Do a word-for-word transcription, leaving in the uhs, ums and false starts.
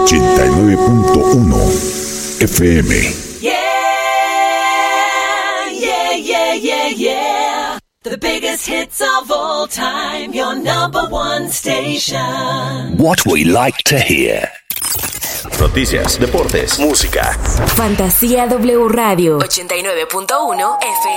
ochenta y nueve punto uno F M. Yeah, yeah, yeah, yeah, yeah. The biggest hits of all time, your number one station. What we like to hear. Noticias, deportes, música. Fantasía W Radio ochenta y nueve punto uno F M.